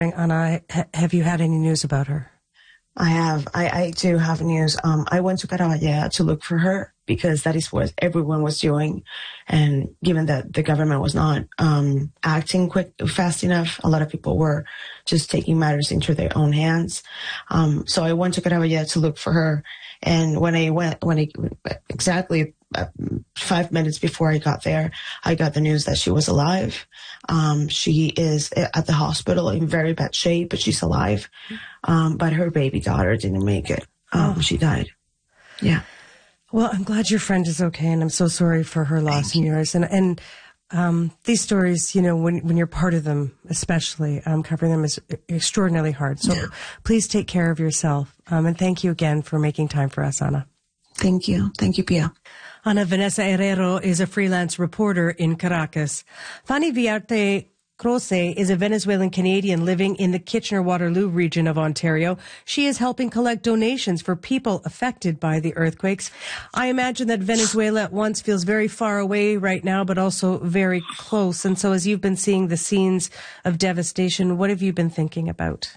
Anna, have you had any news about her? I have. I do have news. I went to Caraballea to look for her because that is what everyone was doing. And given that the government was not acting fast enough, a lot of people were just taking matters into their own hands. So I went to Caraballea to look for her. And exactly 5 minutes before I got there, I got the news that she was alive. She is at the hospital in very bad shape, but she's alive. But her baby daughter didn't make it. She died. Yeah. Well, I'm glad your friend is okay, and I'm so sorry for her loss and yours. And these stories, when you're part of them, especially, covering them is extraordinarily hard. So please take care of yourself. And thank you again for making time for us, Ana. Thank you. Thank you, Pia. Ana Vanessa Herrero is a freelance reporter in Caracas. Fanny Viarte Croce is a Venezuelan Canadian living in the Kitchener-Waterloo region of Ontario. She is helping collect donations for people affected by the earthquakes. I imagine that Venezuela at once feels very far away right now, but also very close. And so as you've been seeing the scenes of devastation, what have you been thinking about?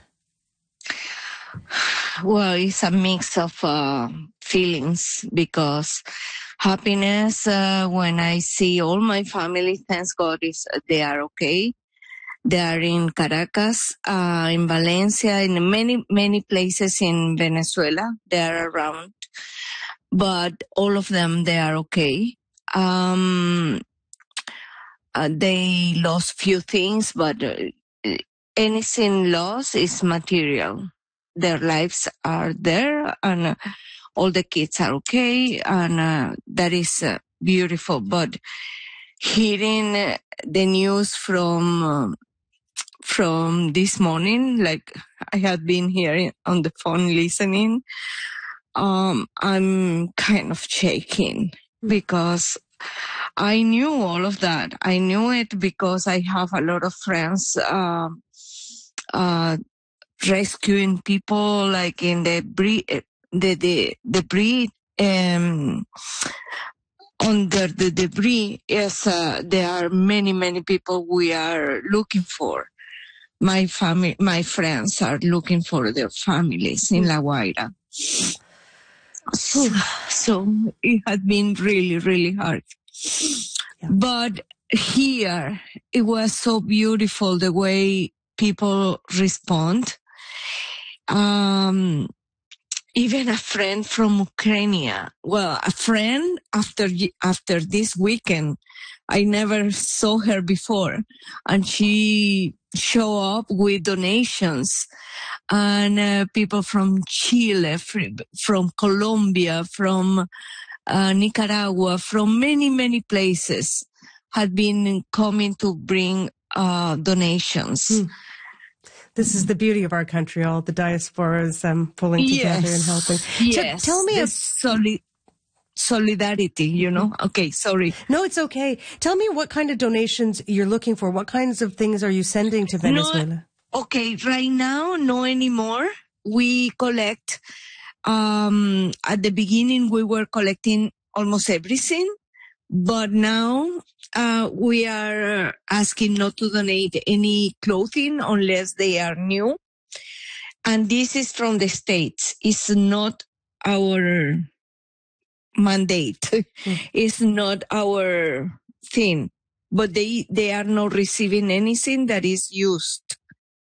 Well, it's a mix of feelings because happiness when I see all my family, thanks God, they are okay. They are in Caracas, in Valencia, in many places in Venezuela. They are around, but all of them, they are okay. They lost few things, but anything lost is material. Their lives are there, and all the kids are okay, and that is beautiful. But hearing the news from this morning, like I had been here on the phone listening, I'm kind of shaking because I knew all of that. I knew it because I have a lot of friends rescuing people, like in the debris under the debris. Yes, there are many people we are looking for. My friends are looking for their families in La Guaira. So it had been really hard. Yeah. But here, it was so beautiful the way people respond. Even a friend from Ukraine. Well, a friend after this weekend, I never saw her before, and she show up with donations, and people from Chile, from Colombia, from Nicaragua, from many places had been coming to bring donations. This is the beauty of our country, all the diasporas pulling together and helping. Yes, tell me solidarity, Okay, sorry. No, it's okay. Tell me what kind of donations you're looking for. What kinds of things are you sending to Venezuela? No, okay, right now, no anymore. We collect, at the beginning, we were collecting almost everything. But now we are asking not to donate any clothing unless they are new. And this is from the States. It's not our mandate. It's not our thing. But they are not receiving anything that is used.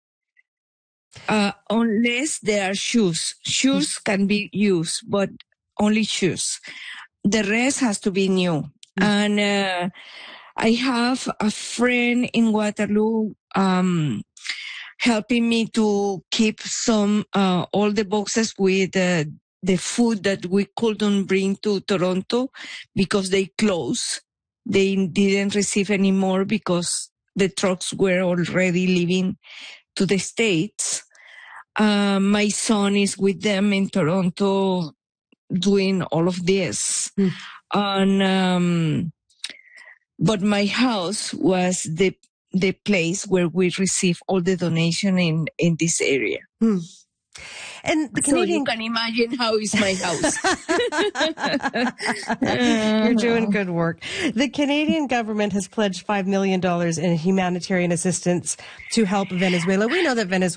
Unless there are shoes. Shoes can be used, but only shoes. The rest has to be new. And I have a friend in Waterloo helping me to keep some all the boxes with the food that we couldn't bring to Toronto because they closed. They didn't receive any more because the trucks were already leaving to the States. My son is with them in Toronto doing all of this. And but my house was the place where we receive all the donation in this area. And the So Canadian... you can imagine how is my house. You're doing good work. The Canadian government has pledged $5 million in humanitarian assistance to help Venezuela. We know that Venezuela